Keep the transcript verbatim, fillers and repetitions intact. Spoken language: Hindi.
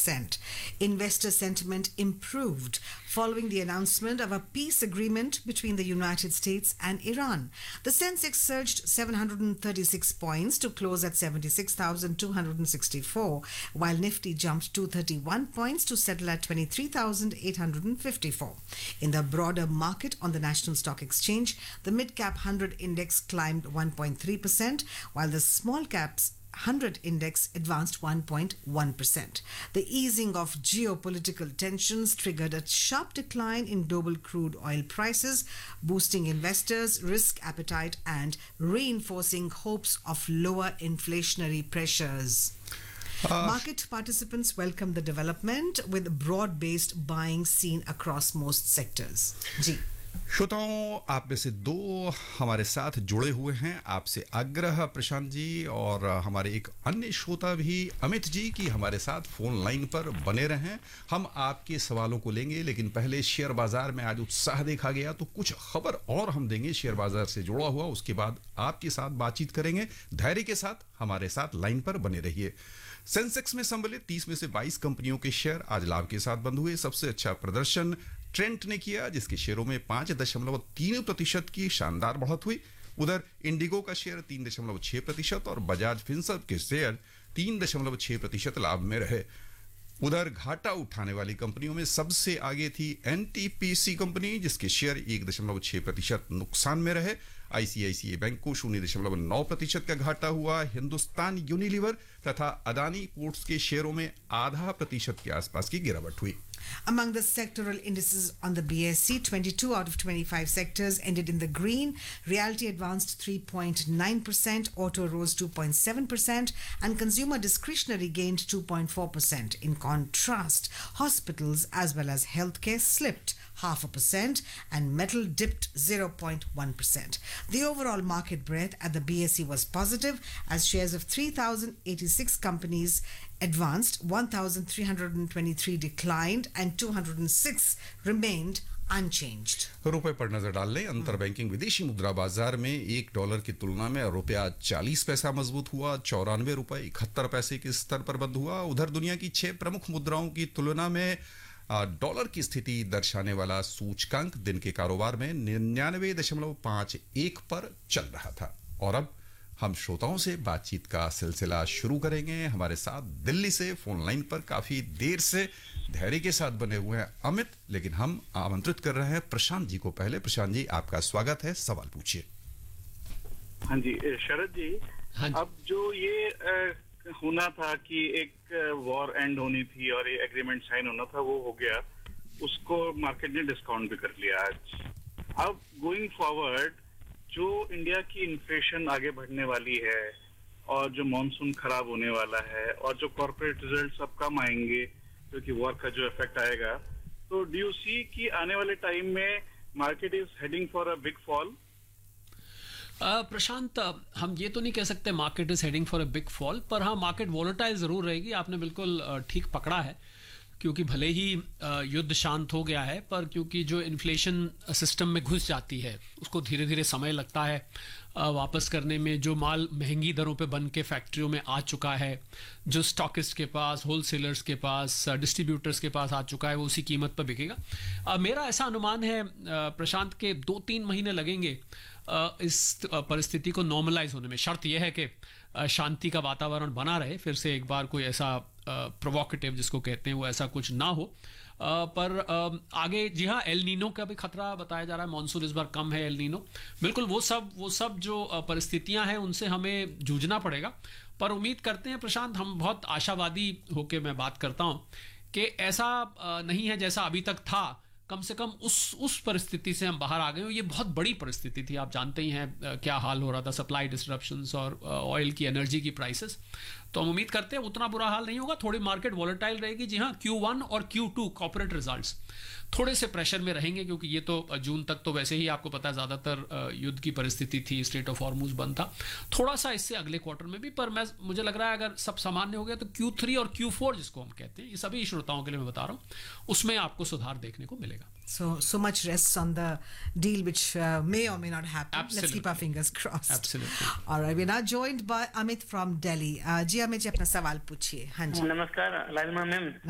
percent. Investor sentiment improved following the announcement of a peace agreement between the United States and Iran. The Sensex surged seven hundred thirty-six points to close at seventy-six thousand two hundred sixty-four, while Nifty jumped two hundred thirty-one points to settle at twenty-three thousand eight hundred fifty-four. In the broader market on the National Stock Exchange, the mid-cap one hundred index climbed one point three percent, while the small caps one hundred index advanced one point one percent. The easing of geopolitical tensions triggered a sharp decline in global crude oil prices, boosting investors' risk appetite and reinforcing hopes of lower inflationary pressures. Uh, Market participants welcomed the development with broad-based buying seen across most sectors. Ji. श्रोताओं, आप में से दो हमारे साथ जुड़े हुए हैं. आपसे आग्रह प्रशांत जी और हमारे एक अन्य श्रोता भी अमित जी की हमारे साथ फोन लाइन पर बने रहें. हम आपके सवालों को लेंगे, लेकिन पहले शेयर बाजार में आज उत्साह देखा गया तो कुछ खबर और हम देंगे शेयर बाजार से जुड़ा हुआ. उसके बाद आपके साथ बातचीत करेंगे. धैर्य के साथ हमारे साथ लाइन पर बने रहिए. सेंसेक्स में सम्मिलित तीस में से बाईस कंपनियों के शेयर आज लाभ के साथ बंद हुए. सबसे अच्छा प्रदर्शन ट्रेंट ने किया, जिसके शेयरों में पांच दशमलव तीन प्रतिशत की शानदार बढ़त हुई. उधर इंडिगो का शेयर तीन दशमलव छह प्रतिशत और बजाज फिनसर्व के शेयर तीन दशमलव छह प्रतिशत लाभ में रहे. उधर घाटा उठाने वाली कंपनियों में सबसे आगे थी एनटीपीसी कंपनी, जिसके शेयर एक दशमलव छह प्रतिशत नुकसान में रहे. आईसीआईसीआई बैंक को शून्य दशमलव नौ प्रतिशत का घाटा हुआ. हिंदुस्तान यूनिलीवर तथा अदानी पोर्ट्स के शेयरों में आधा प्रतिशत के आसपास की गिरावट हुई. Among the sectoral indices on the B S E, twenty-two out of twenty-five sectors ended in the green. Realty advanced three point nine percent, auto rose two point seven percent, and consumer discretionary gained two point four percent. In contrast, hospitals as well as healthcare slipped half a percent and metal dipped zero point one percent. The overall market breadth at the B S E was positive as shares of three thousand eighty-six companies advanced, one thousand three hundred twenty-three declined and two hundred six remained unchanged. रुपए पर नजर डाल लें. अंतर बैंकिंग विदेशी मुद्रा बाजार में एक डॉलर की तुलना में रुपया चालीस पैसा मजबूत हुआ. चौरानवे रुपए इकहत्तर पैसे के स्तर पर बंद हुआ. उधर दुनिया की छह प्रमुख मुद्राओं की तुलना में डॉलर की स्थिति दर्शाने वाला सूचकांक दिन के कारोबार में निन्यानवे दशमलव पांच एक पर चल रहा था. और अब हम श्रोताओं से बातचीत का सिलसिला शुरू करेंगे. हमारे साथ दिल्ली से फोन लाइन पर काफी देर से धैर्य के साथ बने हुए हैं अमित, लेकिन हम आमंत्रित कर रहे हैं प्रशांत जी को. पहले प्रशांत जी, आपका स्वागत है. सवाल पूछिए. हाँ जी शरद जी, हाँ जी. अब जो ये आ, होना था कि एक वॉर एंड होनी थी और ये एग्रीमेंट साइन होना था, वो हो गया. उसको मार्केट ने डिस्काउंट भी कर लिया आज. अब गोइंग फॉरवर्ड जो इंडिया की इन्फ्लेशन आगे बढ़ने वाली है और जो मॉनसून खराब होने वाला है और जो कॉर्पोरेट रिजल्ट सब कम आएंगे क्योंकि वॉर का जो इफेक्ट आएगा, तो डू यू सी कि आने वाले टाइम में market is heading for a big fall? प्रशांत, हम ये तो नहीं कह सकते market is heading for a big fall, पर हाँ मार्केट वॉलेटाइल जरूर रहेगी. आपने बिल्कुल ठीक पकड़ा है, क्योंकि भले ही युद्ध शांत हो गया है, पर क्योंकि जो इन्फ्लेशन सिस्टम में घुस जाती है उसको धीरे धीरे समय लगता है वापस करने में. जो माल महंगी दरों पे बन के फैक्ट्रियों में आ चुका है, जो स्टॉकिस्ट के पास, होलसेलर्स के पास, डिस्ट्रीब्यूटर्स के पास आ चुका है, वो उसी कीमत पर बिकेगा. मेरा ऐसा अनुमान है प्रशांत के दो तीन महीने लगेंगे इस परिस्थिति को नॉर्मलाइज होने में. शर्त यह है कि शांति का वातावरण बना रहे, फिर से एक बार कोई ऐसा प्रोवोकेटिव जिसको कहते हैं वो ऐसा कुछ ना हो. पर आगे जी हाँ, एल नीनो का भी खतरा बताया जा रहा है. मॉनसून इस बार कम है, एल नीनो बिल्कुल वो सब वो सब जो परिस्थितियां हैं उनसे हमें जूझना पड़ेगा. पर उम्मीद करते हैं प्रशांत, हम बहुत आशावादी होकर मैं बात करता हूं कि ऐसा नहीं है जैसा अभी तक था. कम से कम उस उस परिस्थिति से हम बाहर आ गए. ये बहुत बड़ी परिस्थिति थी. आप जानते ही हैं क्या हाल हो रहा था, सप्लाई डिस्ट्रप्शंस और ऑयल की, एनर्जी की प्राइसेस. तो हम उम्मीद करते हैं उतना बुरा हाल नहीं होगा. थोड़ी मार्केट वॉलेटाइल रहेगी. जी हाँ, क्यू वन और क्यू टू कॉर्पोरेट रिजल्ट्स थोड़े से प्रेशर में रहेंगे, क्योंकि ये तो जून तक तो वैसे ही आपको पता है ज़्यादातर युद्ध की परिस्थिति थी, स्ट्रेट ऑफ हॉर्मुज बंद था. थोड़ा सा इससे अगले क्वार्टर में भी, पर मैं मुझे लग रहा है अगर सब सामान्य हो गया तो क्यू थ्री और क्यू फोर जिसको हम कहते हैं, ये सभी श्रोताओं के लिए मैं बता रहा हूँ, उसमें आपको सुधार देखने को मिलेगा. So, so much rests on the deal which uh, may or may not happen. Absolutely. Let's keep our fingers crossed. Absolutely. All right, we're now joined by Amit from Delhi. Uh, जी अमित जी, अपना सवाल पूछिए. हाँ जी. नमस्कार लालिमा मैम.